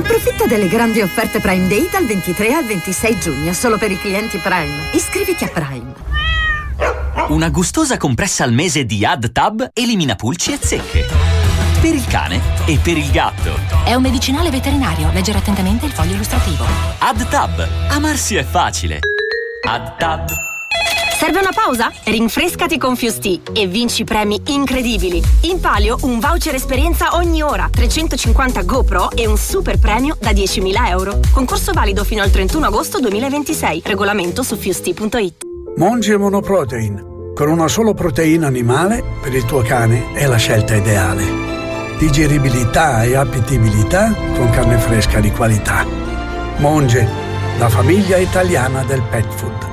Approfitta delle grandi offerte Prime Day dal 23 al 26 giugno, solo per i clienti Prime. Iscriviti a Prime. Una gustosa compressa al mese di AddTab elimina pulci e zecche. Per il cane e per il gatto. È un medicinale veterinario. Leggere attentamente il foglio illustrativo. AddTab. Amarsi è facile. AddTab. Serve una pausa? Rinfrescati con Fusti e vinci premi incredibili. In palio un voucher esperienza ogni ora, 350 GoPro e un super premio da 10.000 euro. Concorso valido fino al 31 agosto 2026. Regolamento su fusti.it. Monge Monoprotein. Con una solo proteina animale, per il tuo cane è la scelta ideale. Digeribilità e appetibilità con carne fresca di qualità. Monge, la famiglia italiana del pet food.